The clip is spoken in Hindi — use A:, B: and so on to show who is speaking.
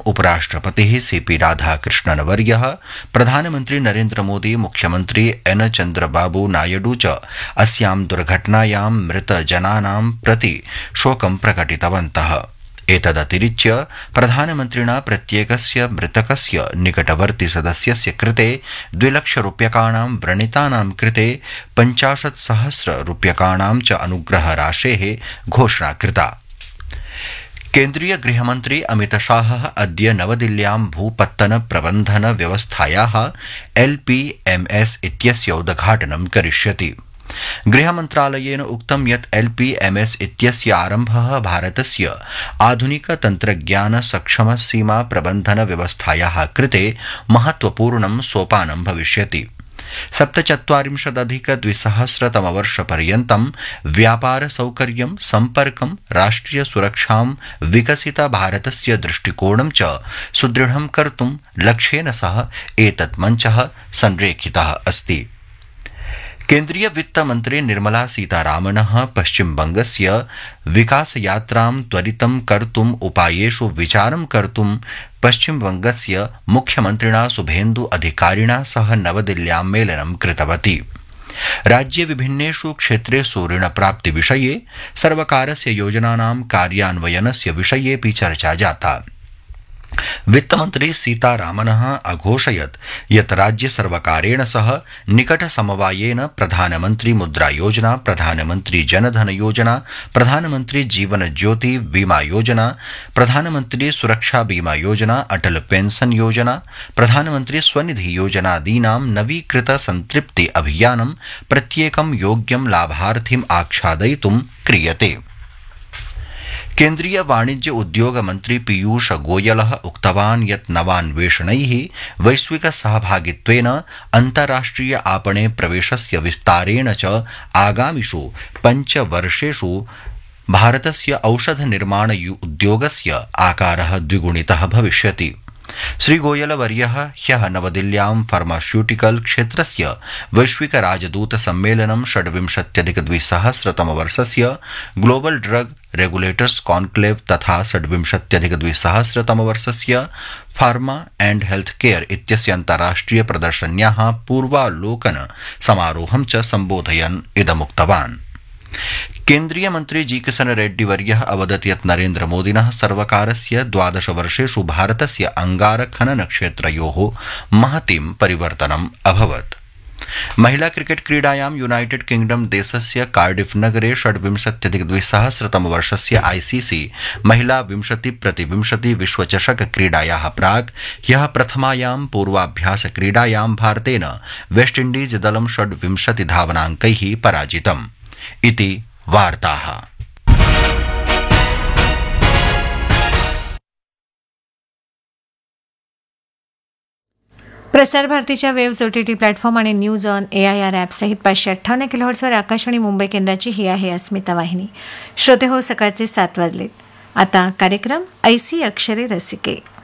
A: उपराष्ट्रपतिः सीपी राधाकृष्णनवर्यः प्रधानमन्त्री नरेन्द्र मोदी मुख्यमन्त्री एन चन्द्रबाबू नायडू च अस्यां दुर्घटनायां मृतजनानां प्रति शोकं प्रकटितवन्तः। एतदतिरिच्य प्रधानमन्त्रिणा प्रत्येकस्य मृतकस्य निकटवर्ति सदस्यस्य कृते 2 लक्षरूप्यकाणां व्रणितानां कृते 50,000 रूप्यकाणां च अनुग्रहराशेः घोषणा कृता। केन्द्रीय गृहमन्त्री अमितशाहः अद्य नवदिल्ल्यां भूपत्तन प्रबन्धन व्यवस्थायाः LPMS इत्यस्य उद्घाटनं करिष्यति। गृहमन्त्रालयेन उक्तं यत् LPMS इत्यस्य आरम्भः भारतस्य आधुनिक तन्त्रज्ञान सक्षम सीमा प्रबन्धन व्यवस्थायाः कृते महत्वपूर्णं सोपानं भविष्यति। 47,200 व्यापार सौकर्यं सम्पर्कं राष्ट्रिय सुरक्षां विकसित भारतस्य दृष्टिकोणं च सुदृढं कर्तुं लक्ष्येन सह एतत् मञ्चः संरेखितः अस्ति। केन्द्रीय वित्तमन्त्री निर्मला सीतारामनः पश्चिमबंगस्य विकासयात्रां त्वरितं कर्तुम् उपायेषु विचारं कर्तुं पश्चिमबंगस्य मुख्यमन्त्रिणा शुभेन्दु अधिकारिणा सह नवदिल्ल्यां मेलनं कृतवती। राज्ये विभिन्नेषु क्षेत्रेषु ऋणप्राप्तिविषये सर्वकारस्य योजनानां कार्यान्वयनस्य विषयेऽपि चर्चा जाता। वित्तमन्त्री सीतारामनः अघोषयत् यत् राज्य सर्वकारेण सह निकटसमवायेन प्रधानमन्त्री मुद्रा योजना, प्रधानमन्त्री जनधन योजना, प्रधानमन्त्री जीवन ज्योति बीमा योजना, प्रधानमन्त्री सुरक्षा बीमा योजना, अटल पेंशन योजना, प्रधानमन्त्री स्वनिधि योजनादीनां नवीकृत संतृप्ति अभियानं प्रत्येकं योग्यं लाभार्थिम् आच्छादयितुं क्रियते। केन्द्रीय वाणिज्य उद्योग मन्त्री पीयूष गोयलः उक्तवान् यत् नवान्वेषणैः वैश्विक सहभागित्वेन अन्ताराष्ट्रिय आपणे प्रवेशस्य विस्तारेण च आगामिषु 5 वर्षेषु भारतस्य औषध निर्माण उद्योगस्य आकारः द्विगुणितः भविष्यति। श्रीगोयलवर्यः ह्यः नवदिल्ल्यां फार्मास्यूटिकल क्षेत्रस्य वैश्विक राजदूत सम्मेलनं 26,200 वर्षस्य ग्लोबल ड्रग रेगुलेटर्स कॉन्क्लेव तथा 26,200 वर्षस्य फार्मा एंड हेल्थ केयर इत्यस्य अन्ताराष्ट्रिय प्रदर्शन्याः पूर्वालोकन समारोहं च सम्बोधयन् इदमुक्तवान्। केन्द्रीय मन्त्री जी किशन रेड्डी वर्यः अवदत् यत् नरेन्द्र मोदिनः सर्वकारस्य 12 वर्षेषु भारतस्य अंगारखनन क्षेत्रयोः महतीं परिवर्तनम् अभवत्। महिला क्रिकेट क्रीडायां यूनाइटेड किंगडम देशस्य कार्डिफ नगरे 26,200 वर्षस्य ICC महिला 20x20 विश्वचषक क्रीडायाः प्राक् ह्यः प्रथमायां पूर्वाभ्यास क्रीडायां भारतेन वेस्ट इण्डीज दलं 26 धावनाङ्कैः पराजितम् इति वार्ताः।
B: प्रसार भारतीच्या वेव्स OTT प्लॅटफॉर्म आणि न्यूज ऑन AIR ॲप सहित 558 किलोहर्ट्झवर आकाशवाणी मुंबई केंद्राची ही आहे अस्मिता वाहिनी। श्रोते हो, सकाळचे 7 वाजलेत। आता कार्यक्रम ऐसी अक्षरे रसिके।